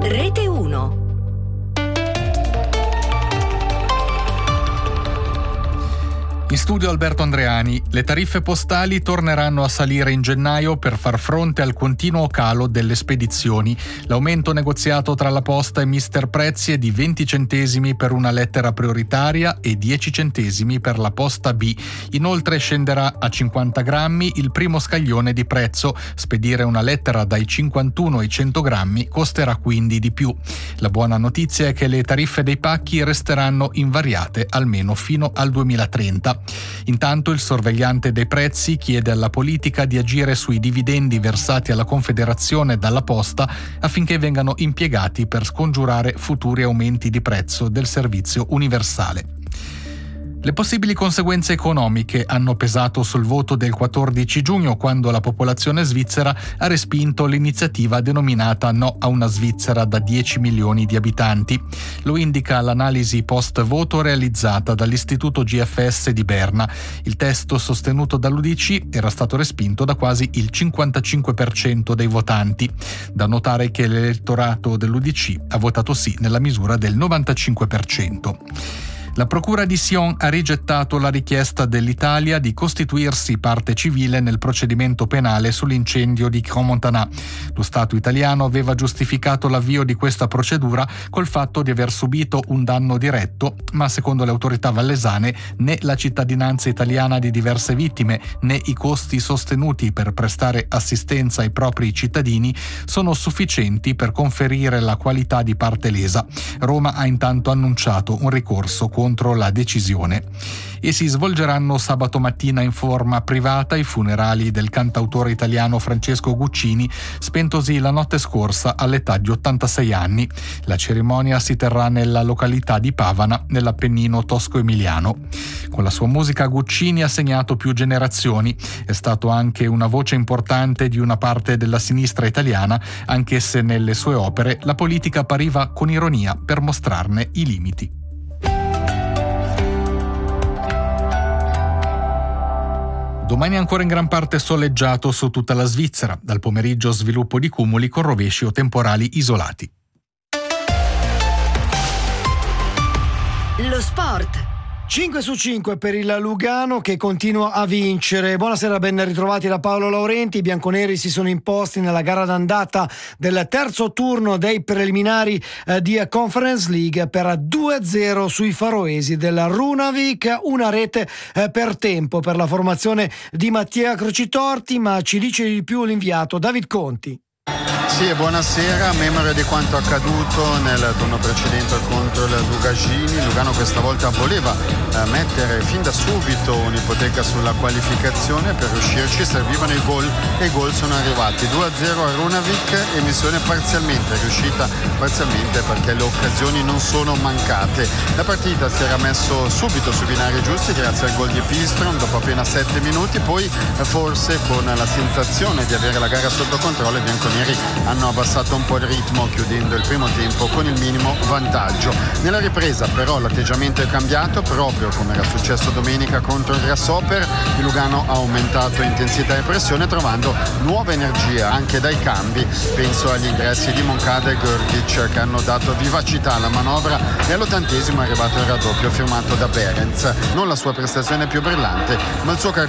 Rete 1. In studio Alberto Andreani. Le tariffe postali torneranno a salire in gennaio per far fronte al continuo calo delle spedizioni. L'aumento negoziato tra la Posta e Mister Prezzi è di 20 centesimi per una lettera prioritaria e 10 centesimi per la posta B. Inoltre scenderà a 50 grammi il primo scaglione di prezzo. Spedire una lettera dai 51 ai 100 grammi costerà quindi di più. La buona notizia è che le tariffe dei pacchi resteranno invariate almeno fino al 2030. Intanto il sorvegliante dei prezzi chiede alla politica di agire sui dividendi versati alla Confederazione dalla Posta affinché vengano impiegati per scongiurare futuri aumenti di prezzo del servizio universale. Le possibili conseguenze economiche hanno pesato sul voto del 14 giugno quando la popolazione svizzera ha respinto l'iniziativa denominata No a una Svizzera da 10 milioni di abitanti. Lo indica l'analisi post-voto realizzata dall'Istituto GFS di Berna. Il testo sostenuto dall'UDC era stato respinto da quasi il 55% dei votanti. Da notare che l'elettorato dell'UDC ha votato sì nella misura del 95%. La Procura di Sion ha rigettato la richiesta dell'Italia di costituirsi parte civile nel procedimento penale sull'incendio di Crans-Montana. Lo Stato italiano aveva giustificato l'avvio di questa procedura col fatto di aver subito un danno diretto, ma secondo le autorità vallesane né la cittadinanza italiana di diverse vittime né i costi sostenuti per prestare assistenza ai propri cittadini sono sufficienti per conferire la qualità di parte lesa. Roma ha intanto annunciato un ricorso contro la decisione. E si svolgeranno sabato mattina in forma privata i funerali del cantautore italiano Francesco Guccini, spentosi la notte scorsa all'età di 86 anni. La cerimonia si terrà nella località di Pavana, nell'Appennino tosco-emiliano. Con la sua musica Guccini ha segnato più generazioni. È stato anche una voce importante di una parte della sinistra italiana, anche se nelle sue opere la politica appariva con ironia per mostrarne i limiti. Domani ancora in gran parte soleggiato su tutta la Svizzera. Dal pomeriggio sviluppo di cumuli con rovesci o temporali isolati. Lo sport. 5 su 5 per il Lugano che continua a vincere. Buonasera, ben ritrovati da Paolo Laurenti. I bianconeri si sono imposti nella gara d'andata del terzo turno dei preliminari di Conference League per 2-0 sui faroesi del Runavik, una rete per tempo per la formazione di Mattia Crocitorti, ma ci dice di più l'inviato David Conti. Sì, e buonasera. A memoria di quanto accaduto nel turno precedente contro il Lugagini, Lugano questa volta voleva mettere fin da subito un'ipoteca sulla qualificazione. Per riuscirci servivano i gol e i gol sono arrivati. 2-0 a Runavik e missione riuscita parzialmente perché le occasioni non sono mancate. La partita si era messo subito sui binari giusti grazie al gol di Pilstrom dopo appena 7 minuti, poi forse con la sensazione di avere la gara sotto controllo i bianconeri hanno abbassato un po' il ritmo chiudendo il primo tempo con il minimo vantaggio. Nella ripresa però l'atteggiamento è cambiato, proprio come era successo domenica contro il Grasshopper. Il Lugano ha aumentato intensità e pressione trovando nuova energia anche dai cambi. Penso agli ingressi di Moncada e Grgic che hanno dato vivacità alla manovra e all'80° è arrivato il raddoppio firmato da Behrens. Non la sua prestazione più brillante, ma il suo